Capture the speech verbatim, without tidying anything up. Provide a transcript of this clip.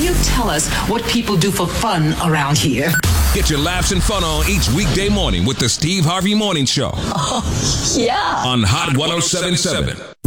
you tell us what people do for fun around here? Get your laughs and fun on each weekday morning with the Steve Harvey Morning Show. Oh, yeah. On Hot ten seventy-seven.